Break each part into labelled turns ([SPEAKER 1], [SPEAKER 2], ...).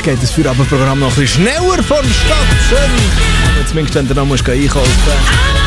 [SPEAKER 1] geht das Feierabendprogramm noch ein bisschen schneller vonstatten. Zumindest wenn du noch einkaufen musst.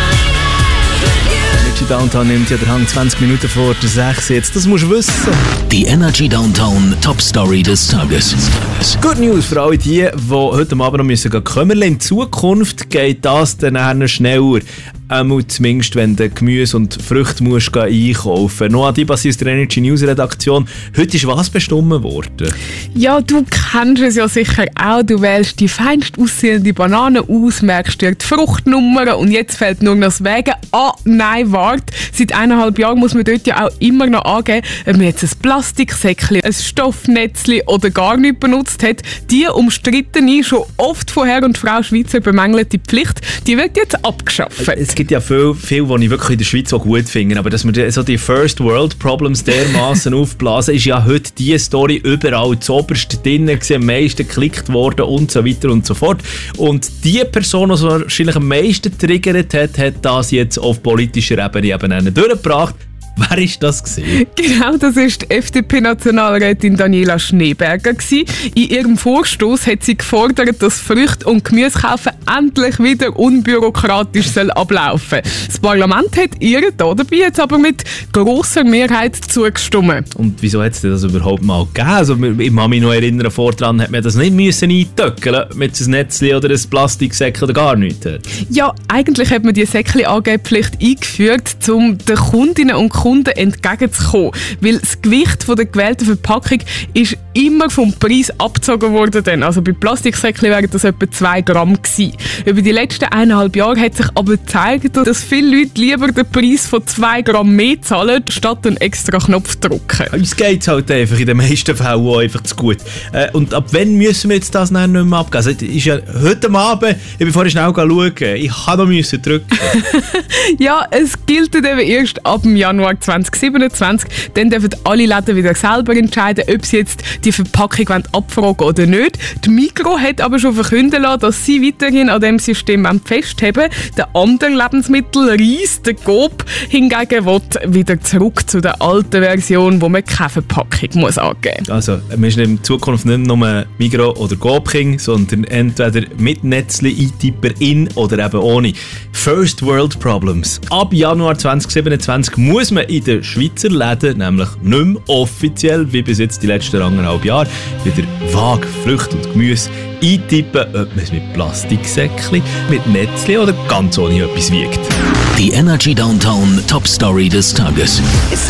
[SPEAKER 1] Energy Downtown nimmt ja der Hang 20 Minuten vor der 6 jetzt. Das musst du wissen.
[SPEAKER 2] Die Energy Downtown Top Story des Tages.
[SPEAKER 1] Good News für alle die heute Abend noch kommen müssen. In Zukunft geht das dann schneller. Zumindest wenn du Gemüse und Früchte musst einkaufen musst. Noah Dibasi aus der Energy News Redaktion. Heute ist was bestimmt worden?
[SPEAKER 3] Ja, du kennst es ja sicher auch. Du wählst die feinst aussehende Banane aus, merkst dir die Fruchtnummer und jetzt fällt nur noch das Wägen. Ah, nein, warte. Seit 1,5 Jahren muss man dort ja auch immer noch angeben, ob man jetzt ein Plastiksäckchen, ein Stoffnetzchen oder gar nichts benutzt hat. Die umstrittene, schon oft von Herr und Frau Schweizer bemängelte Pflicht, die wird jetzt abgeschafft.
[SPEAKER 1] Es gibt ja viel, die ich wirklich in der Schweiz auch gut finde, aber dass wir so die First World Problems dermassen aufblasen, ist ja heute diese Story überall zuoberst drin gewesen, am meisten geklickt worden und so weiter und so fort. Und die Person, die es wahrscheinlich am meisten triggert hat das jetzt auf politischer Ebene eben durchgebracht. Wer war das gewesen?
[SPEAKER 3] Genau, das war die FDP-Nationalrätin Daniela Schneeberger gewesen. In ihrem Vorstoß hat sie gefordert, dass Früchte- und Gemüsekaufen endlich wieder unbürokratisch ablaufen soll. Das Parlament hat ihr dabei jetzt aber mit grosser Mehrheit zugestimmt.
[SPEAKER 1] Und wieso hat es das überhaupt mal gegeben? Also, ich kann mich noch erinnern, voran hat man das nicht eintöckeln mit einem Netzchen oder einem Plastiksäckchen oder gar nichts.
[SPEAKER 3] Ja, eigentlich hat man die Säckchen-Angehpflicht eingeführt, um den Kundinnen und Kunden entgegenzukommen. Weil das Gewicht der gewählten Verpackung ist immer vom Preis abgezogen worden. Also bei Plastiksäckchen wären das etwa 2 Gramm gewesen. Über die letzten 1,5 Jahre hat sich aber gezeigt, dass viele Leute lieber den Preis von 2 Gramm mehr zahlen, statt einen extra Knopf drücken.
[SPEAKER 1] Uns geht es halt einfach in den meisten Fällen auch einfach zu gut. Und ab wann müssen wir jetzt das nicht mehr abgeben? Also, ist ja heute Abend, ich bin vorhin schnell schauen, ich habe noch drücken.
[SPEAKER 3] Ja, es gilt eben erst ab dem Januar 2027. Dann dürfen alle Läden wieder selber entscheiden, ob sie jetzt die Verpackung abfragen wollen oder nicht. Die Migros hat aber schon verkünden lassen, dass sie weiterhin an diesem System festheben. Der andere Lebensmittel, Reis, der Coop, hingegen will wieder zurück zu der alten Version, wo man keine Verpackung muss angeben muss.
[SPEAKER 1] Also, wir sind in Zukunft nicht nur Migros oder Coop King, sondern entweder mit Netzli eintipper in oder eben ohne. First World Problems. Ab Januar 2027 muss man in den Schweizer Läden nämlich nicht mehr offiziell, wie bis jetzt die letzten 1,5 Jahre, wieder vage Früchte und Gemüse eintippen, ob man es mit Plastiksäckchen, mit Netzli oder ganz ohne etwas wiegt.
[SPEAKER 2] Die Energy Downtown Top Story des Tages.
[SPEAKER 4] It's